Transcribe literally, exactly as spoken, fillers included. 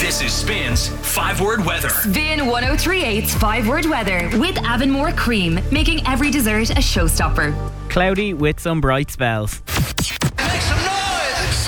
This is Spin's five word weather. Spin ten thirty-eight's five word weather with Avonmore Cream, making every dessert a showstopper. Cloudy with some bright spells.